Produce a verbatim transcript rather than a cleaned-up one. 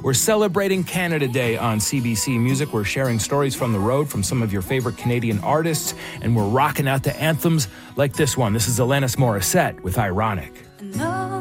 We're celebrating Canada Day on C B C Music. We're sharing stories from the road from some of your favorite Canadian artists, and we're rocking out to anthems like this one. This is Alanis Morissette with Ironic.